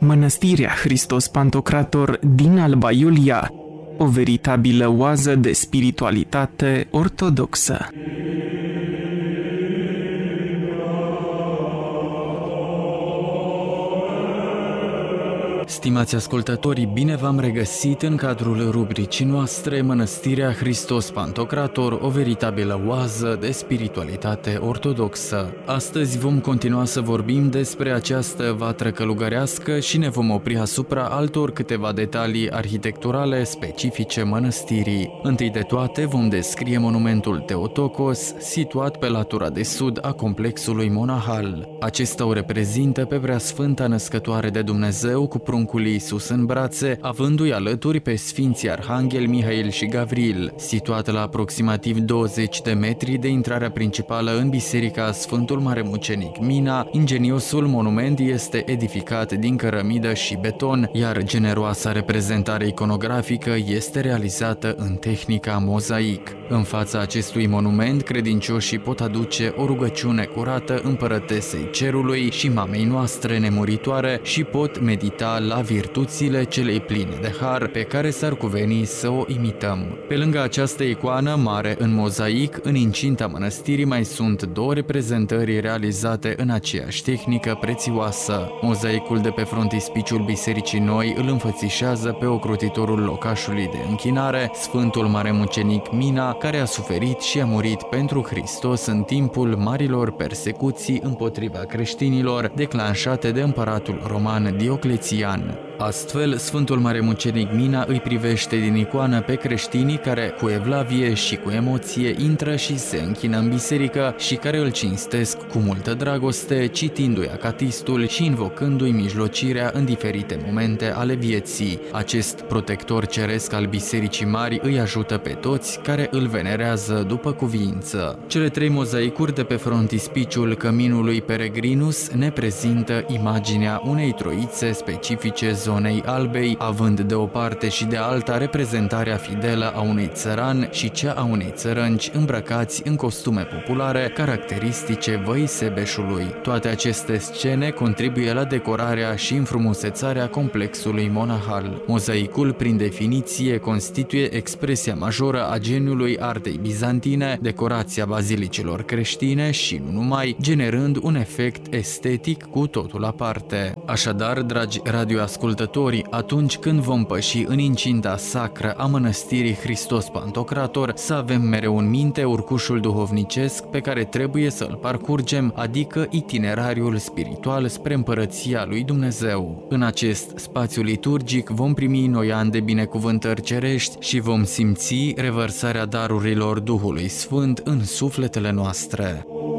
Mănăstirea Hristos Pantocrator din Alba Iulia, o veritabilă oază de spiritualitate ortodoxă. Stimați ascultători, bine v-am regăsit în cadrul rubricii noastre Mănăstirea Hristos Pantocrator, o veritabilă oază de spiritualitate ortodoxă. Astăzi vom continua să vorbim despre această vatră călugărească și ne vom opri asupra altor câteva detalii arhitecturale specifice mănăstirii. Întâi de toate vom descrie monumentul Theotokos, situat pe latura de sud a complexului monahal. Acesta o reprezintă pe Preasfânta Născătoare de Dumnezeu cu pruncul Iisus în brațe, avându-i alături pe Sfinții Arhanghel Mihail și Gavril. Situat la aproximativ 20 de metri de intrarea principală în Biserica Sfântul Mare Mucenic Mina, ingeniosul monument este edificat din cărămidă și beton, iar generoasa reprezentare iconografică este realizată în tehnica mozaic. În fața acestui monument, credincioșii pot aduce o rugăciune curată Împărătesei Cerului și Mamei noastre nemuritoare și pot medita la virtuțile celei pline de har pe care s-ar cuveni să o imităm. Pe lângă această icoană mare în mozaic, în incinta mănăstirii mai sunt două reprezentări realizate în aceeași tehnică prețioasă. Mozaicul de pe frontispiciul Bisericii Noi îl înfățișează pe ocrotitorul locașului de închinare, Sfântul Mare Mucenic Mina, care a suferit și a murit pentru Hristos în timpul marilor persecuții împotriva creștinilor declanșate de împăratul roman Dioclețian. Astfel, Sfântul Mare Mucenic Mina îi privește din icoană pe creștinii care, cu evlavie și cu emoție, intră și se închină în biserică și care îl cinstesc cu multă dragoste, citindu-i acatistul și invocându-i mijlocirea în diferite momente ale vieții. Acest protector ceresc al Bisericii Mari îi ajută pe toți care îl venerează după cuviință. Cele trei mozaicuri de pe frontispiciul Căminului Peregrinus ne prezintă imaginea unei troițe specifice zonei Albei, având de o parte și de alta reprezentarea fidelă a unui țăran și cea a unei țărănci îmbrăcați în costume populare caracteristice văii Sebeșului. Toate aceste scene contribuie la decorarea și înfrumusețarea complexului monahal. Mozaicul, prin definiție, constituie expresia majoră a geniului artei bizantine, decorația bazilicilor creștine și nu numai, generând un efect estetic cu totul aparte. Așadar, dragi radioascultători, atunci când vom păși în incinta sacră a mănăstirii Hristos Pantocrator, să avem mereu în minte urcușul duhovnicesc pe care trebuie să-l parcurgem, adică itinerariul spiritual spre împărăția lui Dumnezeu. În acest spațiu liturgic vom primi noi ani de binecuvântări cerești și vom simți revărsarea darurilor Duhului Sfânt în sufletele noastre.